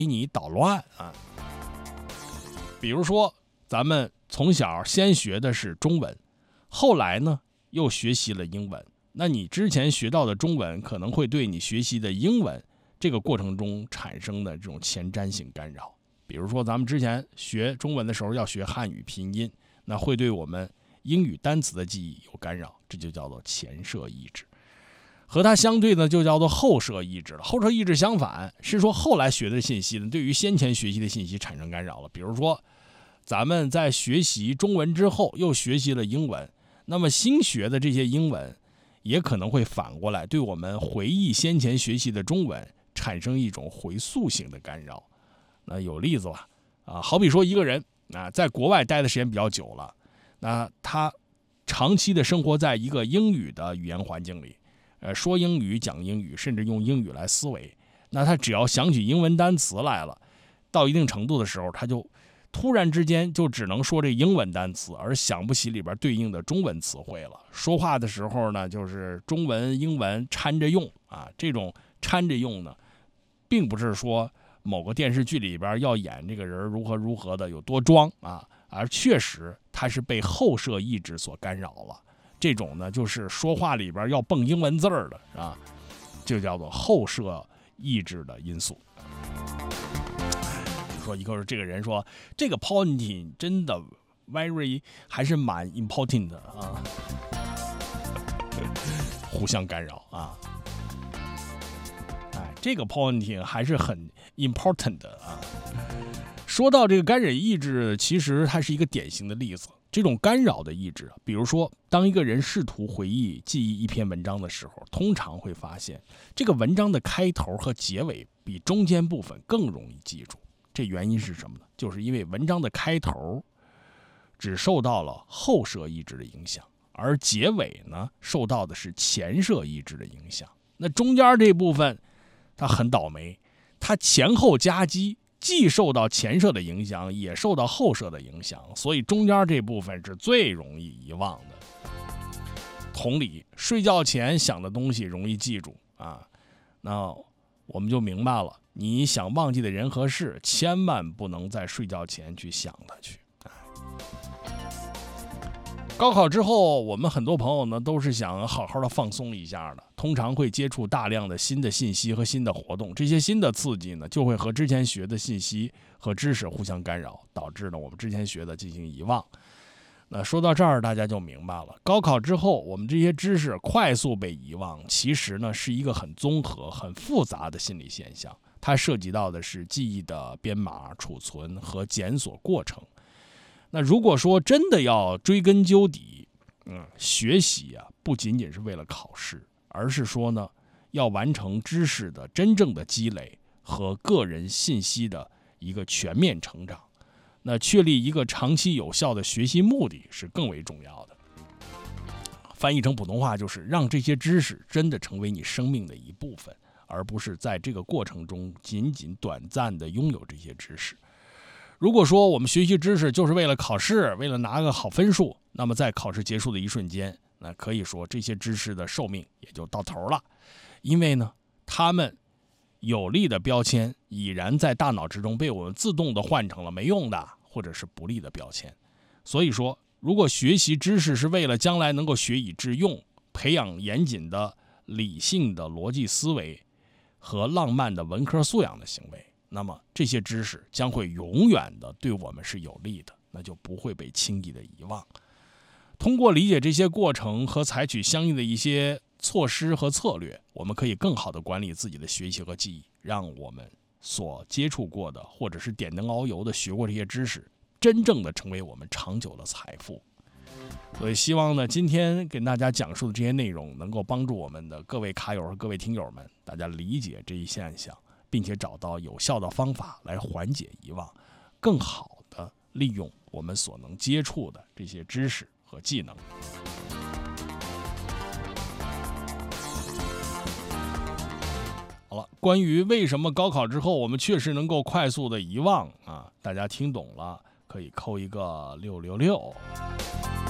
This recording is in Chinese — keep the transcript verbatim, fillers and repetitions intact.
给你捣乱啊。比如说，咱们从小先学的是中文，后来呢又学习了英文，那你之前学到的中文可能会对你学习的英文这个过程中产生的这种前瞻性干扰。比如说咱们之前学中文的时候要学汉语拼音，那会对我们英语单词的记忆有干扰，这就叫做前摄抑制。和它相对呢就叫做后摄抑制了。后摄抑制相反是说后来学的信息呢对于先前学习的信息产生干扰了。比如说咱们在学习中文之后又学习了英文，那么新学的这些英文也可能会反过来对我们回忆先前学习的中文产生一种回溯性的干扰。那有例子吧，啊，好比说一个人啊在国外待的时间比较久了，那他长期的生活在一个英语的语言环境里，呃，说英语、讲英语，甚至用英语来思维，那他只要想起英文单词来了，到一定程度的时候，他就突然之间就只能说这英文单词，而想不起里边对应的中文词汇了。说话的时候呢，就是中文、英文掺着用啊。这种掺着用呢，并不是说某个电视剧里边要演这个人如何如何的有多装啊，而确实他是被后摄抑制所干扰了。这种呢，就是说话里边要蹦英文字儿的啊，就叫做后摄抑制的因素。说一个这个人说这个 point 真的 very 还是蛮 important 的啊，互相干扰啊。哎，这个 point 还是很 important 的啊。说到这个干扰抑制，其实它是一个典型的例子。这种干扰的抑制，比如说当一个人试图回忆记忆一篇文章的时候，通常会发现这个文章的开头和结尾比中间部分更容易记住。这原因是什么呢？就是因为文章的开头只受到了后摄抑制的影响，而结尾呢受到的是前摄抑制的影响。那中间这部分它很倒霉，它前后夹击，既受到前摄的影响，也受到后摄的影响，所以中间这部分是最容易遗忘的。同理，睡觉前想的东西容易记住啊，那我们就明白了，你想忘记的人和事，千万不能在睡觉前去想它去。高考之后，我们很多朋友呢都是想好好的放松一下的，通常会接触大量的新的信息和新的活动，这些新的刺激呢就会和之前学的信息和知识互相干扰，导致呢我们之前学的进行遗忘。那说到这儿，大家就明白了，高考之后我们这些知识快速被遗忘，其实呢是一个很综合、很复杂的心理现象，它涉及到的是记忆的编码、储存和检索过程。那如果说真的要追根究底，嗯，学习啊不仅仅是为了考试，而是说呢要完成知识的真正的积累和个人信息的一个全面成长。那确立一个长期有效的学习目的是更为重要的。翻译成普通话就是让这些知识真的成为你生命的一部分，而不是在这个过程中仅仅短暂的拥有这些知识。如果说我们学习知识就是为了考试，为了拿个好分数，那么在考试结束的一瞬间，那可以说这些知识的寿命也就到头了。因为呢，它们有利的标签已然在大脑之中被我们自动的换成了没用的或者是不利的标签。所以说，如果学习知识是为了将来能够学以致用，培养严谨的理性的逻辑思维和浪漫的文科素养的行为，那么这些知识将会永远的对我们是有利的，那就不会被轻易的遗忘。通过理解这些过程和采取相应的一些措施和策略，我们可以更好的管理自己的学习和记忆，让我们所接触过的或者是点灯熬油的学过这些知识，真正的成为我们长久的财富。所以希望呢，今天给大家讲述的这些内容能够帮助我们的各位卡友和各位听友们，大家理解这一现象，并且找到有效的方法来缓解遗忘，更好的利用我们所能接触的这些知识和技能。好了，关于为什么高考之后我们确实能够快速的遗忘啊，大家听懂了可以扣一个六六六。